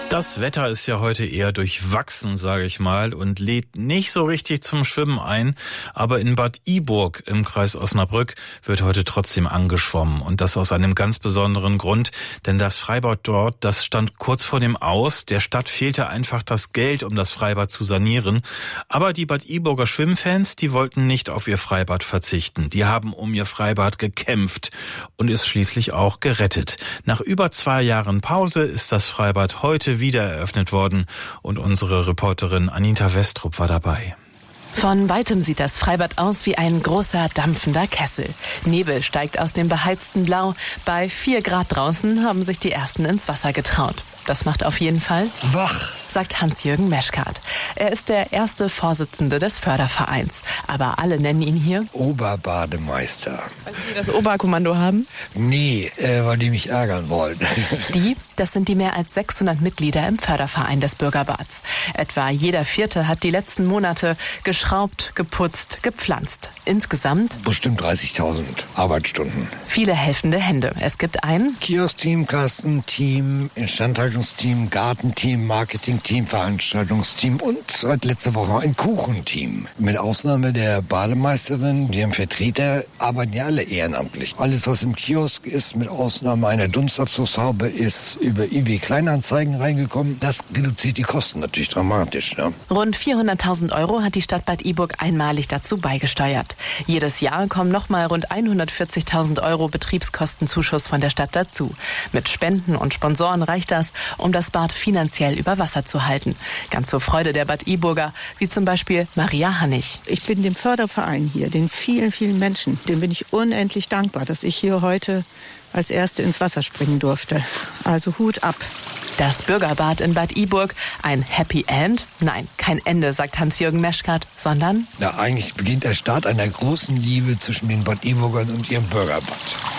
Das Wetter ist ja heute eher durchwachsen, sage ich mal, und lädt nicht so richtig zum Schwimmen ein. Aber in Bad Iburg im Kreis Osnabrück wird heute trotzdem angeschwommen. Und das aus einem ganz besonderen Grund, denn das Freibad dort, das stand kurz vor dem Aus. Der Stadt fehlte einfach das Geld, um das Freibad zu sanieren. Aber die Bad Iburger Schwimmfans, die wollten nicht auf ihr Freibad verzichten. Die haben um ihr Freibad gekämpft und es schließlich auch gerettet. Nach über 2 Jahren Pause ist das Freibad heute wieder eröffnet worden und unsere Reporterin Anita Westrup war dabei. Von weitem sieht das Freibad aus wie ein großer, dampfender Kessel. Nebel steigt aus dem beheizten Blau. Bei 4 Grad draußen haben sich die Ersten ins Wasser getraut. Das macht auf jeden Fall wach, sagt Hans-Jürgen Meschkat. Er ist der erste Vorsitzende des Fördervereins. Aber alle nennen ihn hier Oberbademeister. Weil Sie das Oberkommando haben? Nee, weil die mich ärgern wollen. Das sind die mehr als 600 Mitglieder im Förderverein des Bürgerbads. Etwa jeder Vierte hat die letzten Monate geschraubt, geputzt, gepflanzt. Insgesamt bestimmt 30.000 Arbeitsstunden. Viele helfende Hände. Es gibt ein Kiosk-Team, Kastenteam, Instandhaltungsteam, Gartenteam, Marketingteam, Veranstaltungsteam und seit letzter Woche ein Kuchenteam. Mit Ausnahme der Bademeisterin, deren Vertreter arbeiten ja alle ehrenamtlich. Alles, was im Kiosk ist, mit Ausnahme einer Dunstabzugshaube, ist über eBay Kleinanzeigen reingekommen. Das reduziert die Kosten natürlich dramatisch. Ne? Rund 400.000 € hat die Stadt Bad Iburg einmalig dazu beigesteuert. Jedes Jahr kommen nochmal rund 140.000 € Betriebskostenzuschuss von der Stadt dazu. Mit Spenden und Sponsoren reicht das, um das Bad finanziell über Wasser zu halten. Ganz zur Freude der Bad Iburger, wie zum Beispiel Maria Hannig. Ich bin dem Förderverein hier, den vielen, vielen Menschen, dem bin ich unendlich dankbar, dass ich hier heute als Erste ins Wasser springen durfte. Also Hut ab. Das Bürgerbad in Bad Iburg, ein Happy End? Nein, kein Ende, sagt Hans-Jürgen Meschkat, sondern... Eigentlich beginnt der Start einer großen Liebe zwischen den Bad Iburgern und ihrem Bürgerbad.